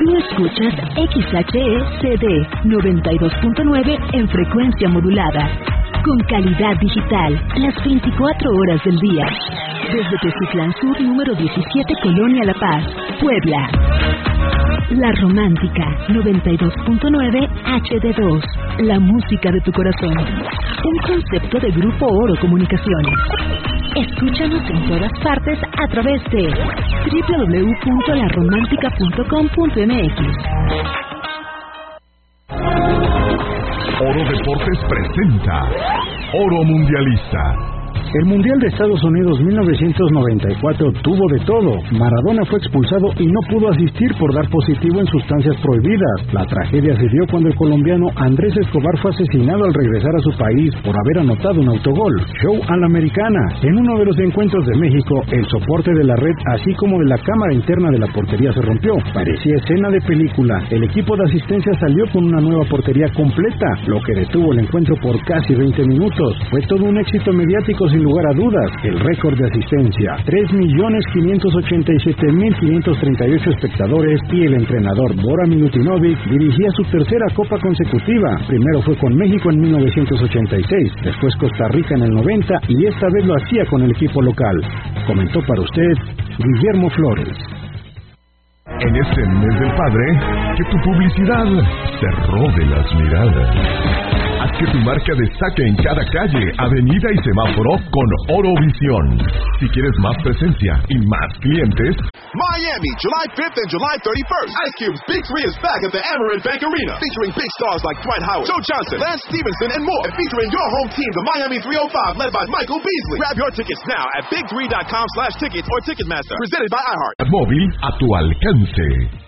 Tú escuchas XHECD 92.9 en frecuencia modulada. Con calidad digital, las 24 horas del día. Desde Teciutlán Sur, número 17, Colonia La Paz, Puebla. La Romántica 92.9 HD2. La música de tu corazón. Un concepto de Grupo Oro Comunicaciones. Escúchanos en todas partes a través de www.laromántica.com.mx. Oro Deportes presenta Oro Mundialista. El Mundial de Estados Unidos 1994 tuvo de todo. Maradona fue expulsado y no pudo asistir por dar positivo en sustancias prohibidas. La tragedia se dio cuando el colombiano Andrés Escobar fue asesinado al regresar a su país por haber anotado un autogol. Show a la americana. En uno de los encuentros de México, el soporte de la red, así como de la cámara interna de la portería, se rompió. Parecía escena de película. El equipo de asistencia salió con una nueva portería completa, lo que detuvo el encuentro por casi 20 minutos. Fue todo un éxito mediático sin lugar a dudas. El récord de asistencia, 3.587.538 espectadores, y el entrenador Bora Milutinovic dirigía su tercera copa consecutiva. Primero fue con México en 1986, después Costa Rica en el 90 y esta vez lo hacía con el equipo local. Comentó para usted Guillermo Flores. En este mes del padre, que tu publicidad se robe las miradas. Haz que tu marca destaque en cada calle, avenida y semáforo con Orovisión. Si quieres más presencia y más clientes, Miami, July 5th and July 31st. Ice Cube's Big 3 is back at the Amerant Bank Arena, featuring big stars like Dwight Howard, Joe Johnson, Lance Stevenson, and more. And featuring your home team, the Miami 305, led by Michael Beasley. Grab your tickets now at big3.com/tickets or Ticketmaster. Presented by iHeart. móvil a tu alcance.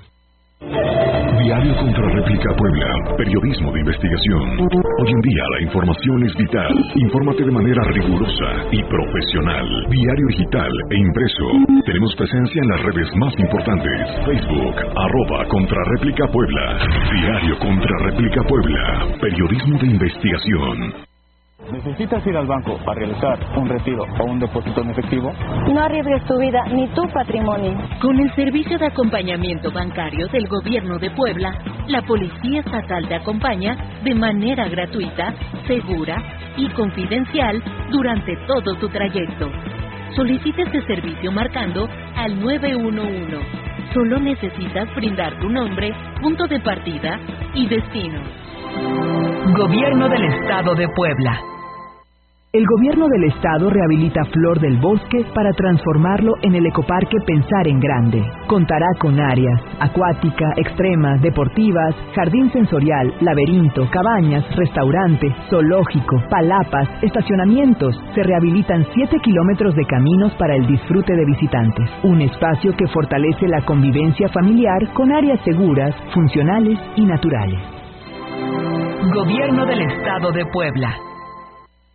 Diario Contra Réplica Puebla, periodismo de investigación. Hoy en día la información es vital. Infórmate de manera rigurosa y profesional. Diario digital e impreso. Tenemos presencia en las redes más importantes. Facebook, @Contraréplica Puebla. Diario Contra Réplica Puebla, periodismo de investigación. ¿Necesitas ir al banco para realizar un retiro o un depósito en efectivo? No arriesgues tu vida ni tu patrimonio. Con el servicio de acompañamiento bancario del Gobierno de Puebla, la Policía Estatal te acompaña de manera gratuita, segura y confidencial durante todo tu trayecto. Solicita este servicio marcando al 911. Solo necesitas brindar tu nombre, punto de partida y destino. Gobierno del Estado de Puebla. El Gobierno del Estado rehabilita Flor del Bosque para transformarlo en el ecoparque Pensar en Grande. Contará con áreas acuática, extrema, deportivas, jardín sensorial, laberinto, cabañas, restaurante, zoológico, palapas, estacionamientos. Se rehabilitan 7 kilómetros de caminos para el disfrute de visitantes. Un espacio que fortalece la convivencia familiar con áreas seguras, funcionales y naturales. Gobierno del Estado de Puebla.